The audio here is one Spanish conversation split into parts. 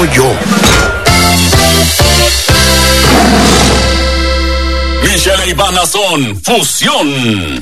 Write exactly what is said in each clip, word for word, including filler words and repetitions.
yo. Michelle y Ivana son fusión.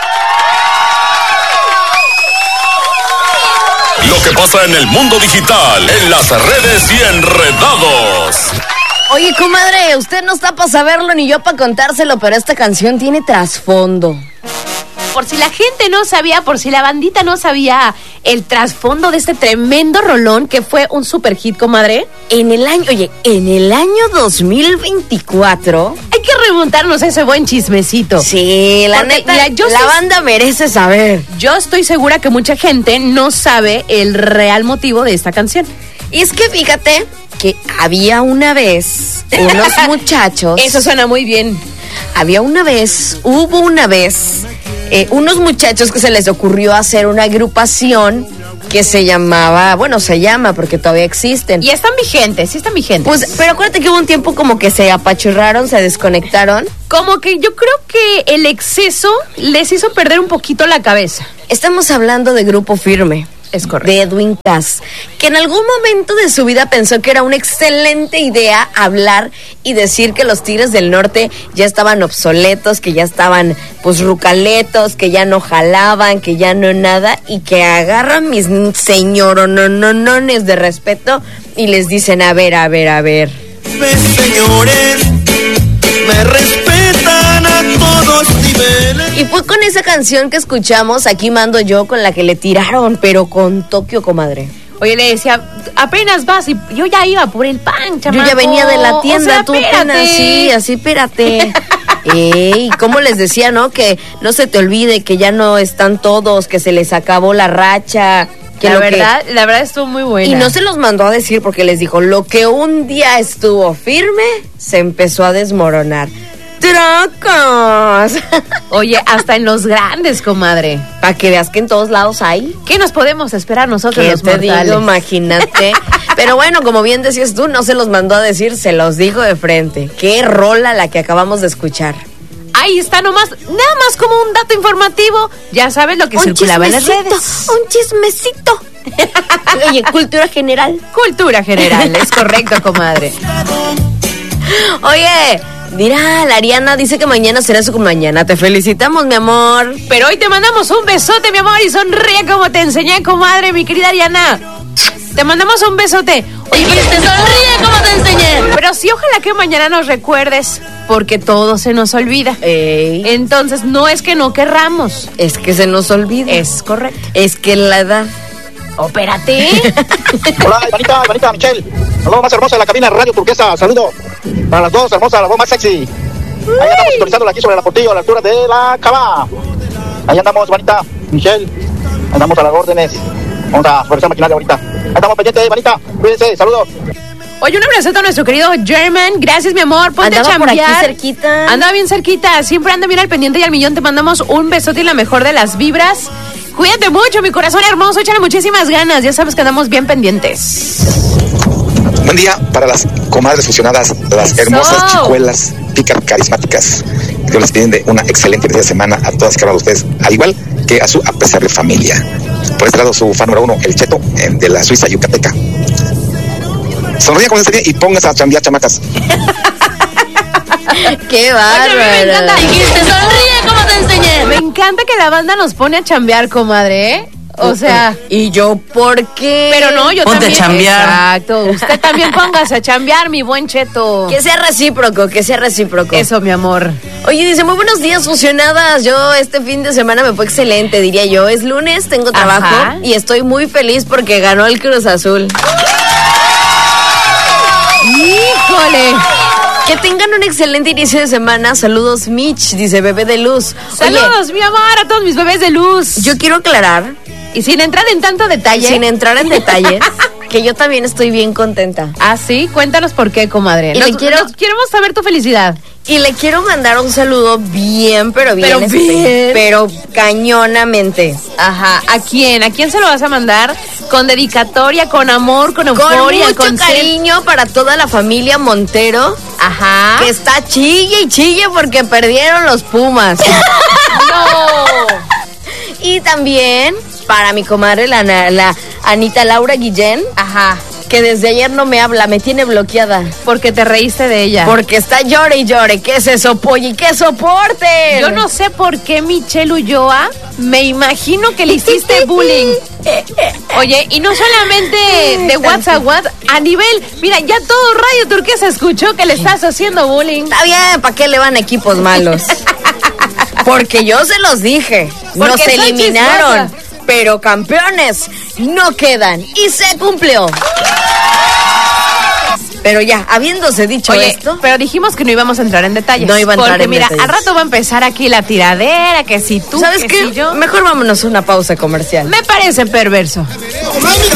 Lo que pasa en el mundo digital, en las redes y enredados. Oye, comadre, usted no está para saberlo ni yo para contárselo, pero esta canción tiene trasfondo. Por si la gente no sabía, por si la bandita no sabía el trasfondo de este tremendo rolón que fue un super hit, comadre. En el año, oye, en el año dos mil veinticuatro... Hay que remontarnos a ese buen chismecito. Sí, la Porque, neta, mira, yo la sé, banda merece saber. Yo estoy segura que mucha gente no sabe el real motivo de esta canción. Y es que fíjate que había una vez unos muchachos... Eso suena muy bien. Había una vez, hubo una vez... Eh, unos muchachos que se les ocurrió hacer una agrupación que se llamaba, bueno, se llama porque todavía existen. Y están vigentes, sí están vigentes. Pues, pero acuérdate que hubo un tiempo como que se apachurraron, se desconectaron. Como que yo creo que el exceso les hizo perder un poquito la cabeza. Estamos hablando de Grupo Firme. Es correcto. De Edwin Cass, que en algún momento de su vida pensó que era una excelente idea hablar y decir que los Tigres del Norte ya estaban obsoletos, que ya estaban pues rucaletos, que ya no jalaban, que ya no nada, y que agarran mis señorononones de respeto y les dicen, a ver, a ver, a ver. Señores, me respetan a todos niveles. Y fue con esa canción que escuchamos, Aquí Mando Yo, con la que le tiraron, pero con Tokio, comadre. Oye, le decía, apenas vas, y yo ya iba por el pan, chamaco. Yo ya venía de la tienda, o sea, tú espérate. apenas, sí, así, espérate. Ey, ¿cómo les decía, no? Que no se te olvide que ya no están todos, que se les acabó la racha. Que la lo verdad, que... la verdad estuvo muy buena. Y no se los mandó a decir porque les dijo, lo que un día estuvo firme, se empezó a desmoronar. ¡Trocos! Oye, hasta en los grandes, comadre. Para que veas que en todos lados hay. ¿Qué nos podemos esperar nosotros ¿Qué los te mortales? digo? Imagínate. Pero bueno, como bien decías tú, no se los mandó a decir, se los dijo de frente. Qué rola la que acabamos de escuchar. Ahí está nomás, nada más como un dato informativo. Ya sabes lo que Un circulaba en las chismecito, redes. un chismecito. Oye, cultura general. Cultura general, es correcto, comadre. Oye, mira, la Ariana dice que mañana será su mañana. Te felicitamos, mi amor. Pero hoy te mandamos un besote, mi amor, y sonríe como te enseñé, comadre, mi querida Ariana. Te mandamos un besote. Oye, pero te sonríe como te enseñé. Pero sí, ojalá que mañana nos recuerdes, porque todo se nos olvida. Ey, Entonces, no es que no querramos. es que se nos olvida. Es correcto. Es que la edad. Opérate. Hola, Ivanita, Ivanita, Michelle. La voz más hermosa de la cabina Radio Turquesa. Saludo para las dos hermosas, la voz más sexy. Ahí andamos sintonizándola aquí sobre la Portillo, a la altura de la Cava. Ahí andamos, Ivanita, Michelle. Andamos a las órdenes. Vamos a supervisar maquinaria ahorita. Ahí estamos pendientes, Ivanita. Cuídense, saludos. Oye, un abrazo a nuestro querido German. Gracias, mi amor. Ponte Andaba a por chambear. aquí cerquita. Andaba bien cerquita. Siempre anda bien al pendiente y al millón. Te mandamos un besote y la mejor de las vibras. Cuídate mucho, mi corazón hermoso. Échale muchísimas ganas. Ya sabes que andamos bien pendientes. Buen día para las comadres fusionadas, las hermosas Eso. chicuelas, pícaras, carismáticas. Yo les pido de una excelente día de semana a todas y cada uno de ustedes, al igual que a su apreciable familia. Por este lado, su fan número uno, el Cheto, eh, de la Suiza yucateca. Sonríe con este día y póngase a chambear, chamacas. Qué Oye, a mí me encanta. bárbaro. Dijiste, sonríe como te enseñé. Me encanta que la banda nos pone a chambear, comadre, ¿eh? O sea... ¿Y yo por qué? Pero no, yo Ponte a también. chambear. Exacto. Usted también póngase a chambear, mi buen Cheto. Que sea recíproco, que sea recíproco. Eso, mi amor. Oye, dice, muy buenos días, fusionadas. Yo este fin de semana me fue excelente, diría yo. Es lunes, tengo trabajo. Ajá. Y estoy muy feliz porque ganó el Cruz Azul. ¡Híjole! Que tengan un excelente inicio de semana. Saludos, Mitch, dice Bebé de Luz. Saludos, mi amor, a todos mis bebés de luz. Yo quiero aclarar, Y sin entrar en tanto detalle. sin entrar en detalles, que yo también estoy bien contenta. Ah, sí, cuéntanos por qué, comadre. Y Nos- le quiero- nos- queremos saber tu felicidad. Y le quiero mandar un saludo bien, pero bien. Pero este, bien. pero cañonamente. Ajá, ¿a quién? ¿A quién se lo vas a mandar? Con dedicatoria, con amor, con Con euforia, mucho con ser- cariño para toda la familia Montero, Ajá. que está chille y chille porque perdieron los Pumas. No. Y también para mi comadre, la, la Anita Laura Guillén, Ajá. que desde ayer no me habla, me tiene bloqueada. Porque te reíste de ella. Porque está llore y llore. ¿Qué es eso, Polly? ¿Qué soporte? Yo no sé por qué Michelle Ulloa, me imagino que le hiciste bullying. Oye, y no solamente de WhatsApp, WhatsApp, a nivel, mira, ya todo Radio Turquesa escuchó que le estás haciendo bullying. Está bien, ¿para qué le van equipos malos? Porque yo se los dije, Porque nos soy eliminaron, chismosa. pero campeones no quedan y se cumplió. Pero ya, habiéndose dicho Oye, esto, pero dijimos que no íbamos a entrar en detalles. No iba a entrar porque en mira, detalles. al rato va a empezar aquí la tiradera, que si tú, ¿sabes que qué? si yo. Mejor vámonos a una pausa comercial. Me parece perverso.